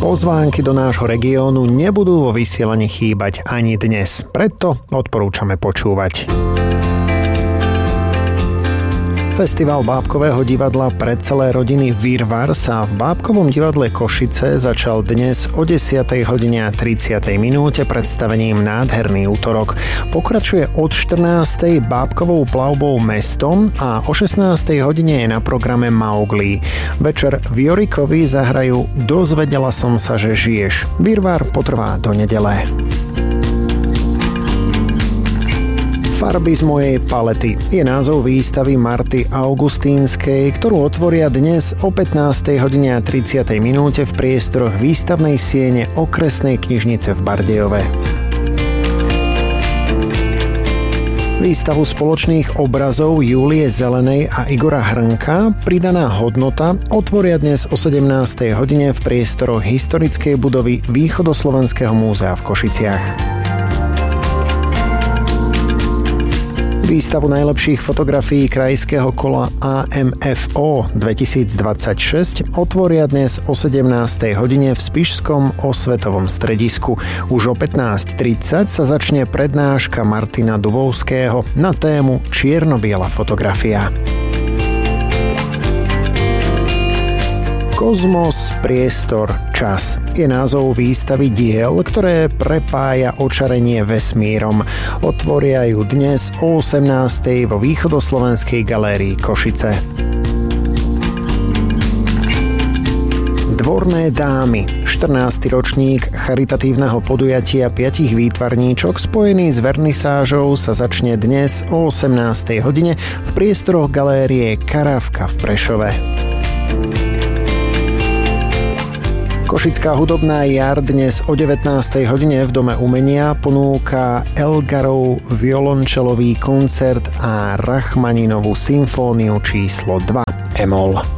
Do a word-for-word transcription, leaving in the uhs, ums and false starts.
Pozvánky do nášho regiónu nebudú vo vysielaní chýbať ani dnes, preto odporúčame počúvať. Festival bábkového divadla pre celé rodiny Virvar sa v Bábkovom divadle Košice začal dnes o desiatej hodine a tridsiatej minúte predstavením Nádherný útorok. Pokračuje od štrnástej bábkovou plavbou mestom a o šestnástej hodine je na programe Mauglí. Večer v Jorikovi zahrajú Dozvedela som sa, že žiješ. Virvar potrvá do nedele. Farby z mojej palety je názov výstavy Marty Augustínskej, ktorú otvoria dnes o pätnástej hodine a tridsiatej minúte v priestoroch výstavnej siene Okresnej knižnice v Bardejove. Výstavu spoločných obrazov Júlie Zelenej a Igora Hrnka Pridaná hodnota otvoria dnes o sedemnástej hodine v priestoroch historickej budovy Východoslovenského múzea v Košiciach. Výstavu najlepších fotografií krajského kola á em ef ó dvetisícdvadsaťšesť otvoria dnes o sedemnástej hodine v Spišskom osvetovom stredisku. Už o pätnásť tridsať sa začne prednáška Martina Dubovského na tému Čierno-biela fotografia. Kozmos, priestor, čas je názov výstavy diel, ktoré prepája očarenie vesmírom. Otvoria ju dnes o osemnástej vo Východoslovenskej galérii Košice. Dvorné dámy, štrnásty ročník charitatívneho podujatia piatich výtvarníčok spojený s vernisážou sa začne dnes o osemnástej hodine v priestoroch galérie Karávka v Prešove. Košická hudobná jar dnes o devätnástej hodine v Dome umenia ponúka Elgarov violončelový koncert a Rachmaninovú symfóniu číslo dva e-moll.